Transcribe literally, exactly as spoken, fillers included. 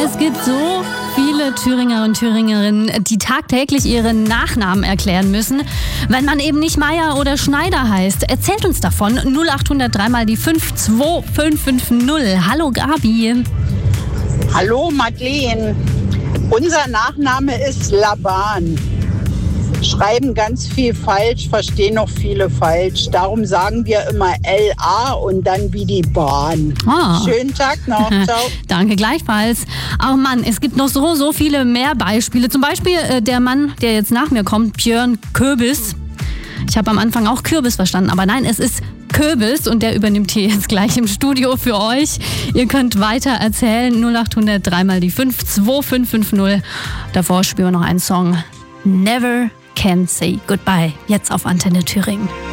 Es gibt so viele Thüringer und Thüringerinnen, die tagtäglich ihren Nachnamen erklären müssen, wenn man eben nicht Meier oder Schneider heißt. Erzählt uns davon. null acht null null drei mal die fünf zwei fünf fünf null. Hallo Gabi. Hallo Madeleine. Unser Nachname ist Laban. Schreiben ganz viel falsch, verstehen noch viele falsch. Darum sagen wir immer L A und dann wie die Bahn. Oh. Schönen Tag noch. Ciao. Danke gleichfalls. Oh Mann, es gibt noch so, so viele mehr Beispiele. Zum Beispiel äh, der Mann, der jetzt nach mir kommt, Björn Köbis. Ich habe am Anfang auch Kürbis verstanden, aber nein, es ist Köbis und der übernimmt hier jetzt gleich im Studio für euch. Ihr könnt weiter erzählen. null acht null null drei mal die fünf zwei fünf fünf null. Davor spielen wir noch einen Song. Never Can Say Goodbye. Jetzt auf Antenne Thüringen.